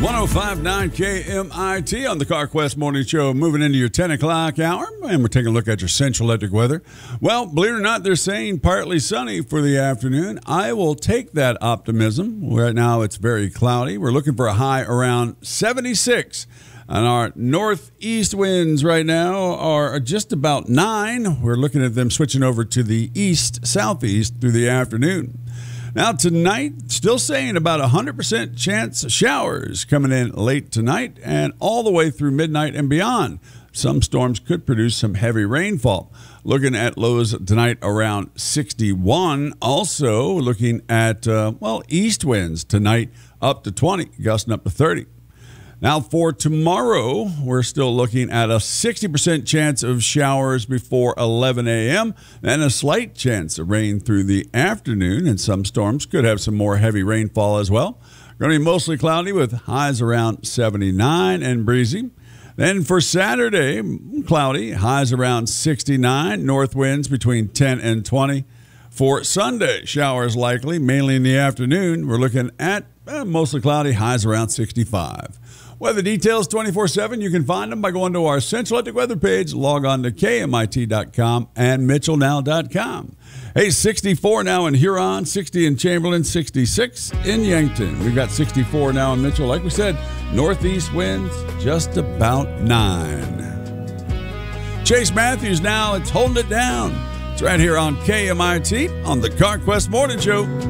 105.9 KMIT on the CarQuest Morning Show, moving into your 10 o'clock hour, and we're taking a look at your Central Electric weather. Well, believe it or not, they're saying partly sunny for the afternoon. I will take that optimism. Right now, it's very cloudy. We're looking for a high around 76. And our northeast winds right now are just about 9. We're looking at them switching over to the east-southeast through the afternoon. Now, tonight, still saying about 100% chance of showers coming in late tonight and all the way through midnight and beyond. Some storms could produce some heavy rainfall. Looking at lows tonight around 61. Also looking at, east winds tonight up to 20, gusting up to 30. Now, for tomorrow, we're still looking at a 60% chance of showers before 11 a.m. and a slight chance of rain through the afternoon, and some storms could have some more heavy rainfall as well. Going to be mostly cloudy with highs around 79 and breezy. Then for Saturday, cloudy, highs around 69, north winds between 10 and 20. For Sunday, showers likely, mainly in the afternoon. We're looking at mostly cloudy, highs around 65. Weather details 24/7. You can find them by going to our Central Electric weather page. Log on to KMIT.com and MitchellNow.com. Hey, 64 now in Huron, 60 in Chamberlain, 66 in Yankton. We've got 64 now in Mitchell. Like we said, northeast winds just about 9. Chase Matthews now, it's holding it down. It's right here on KMIT on the CarQuest Morning Show.